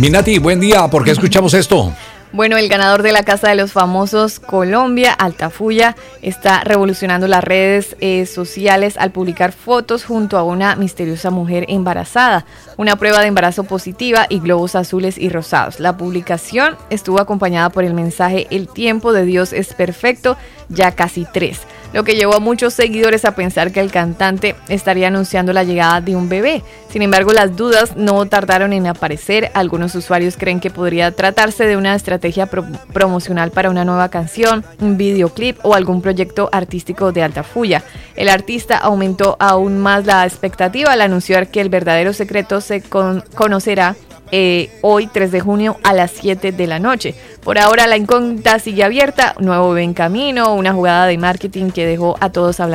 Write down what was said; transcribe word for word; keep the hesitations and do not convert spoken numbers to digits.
Minati, buen día. ¿Por qué escuchamos esto? Bueno, el ganador de la Casa de los Famosos Colombia, Altafulla, está revolucionando las redes eh, sociales al publicar fotos junto a una misteriosa mujer embarazada, una prueba de embarazo positiva y globos azules y rosados. La publicación estuvo acompañada por el mensaje "El tiempo de Dios es perfecto, ya casi tres", lo que llevó a muchos seguidores a pensar que el cantante estaría anunciando la llegada de un bebé. Sin embargo, las dudas no tardaron en aparecer. Algunos usuarios creen que podría tratarse de una estrategia pro- promocional para una nueva canción, un videoclip o algún proyecto artístico de Altafulla. El artista aumentó aún más la expectativa al anunciar que el verdadero secreto se con- conocerá Eh, hoy tres de junio a las siete de la noche. Por ahora la incógnita sigue abierta, un nuevo bebé en camino, una jugada de marketing que dejó a todos hablando.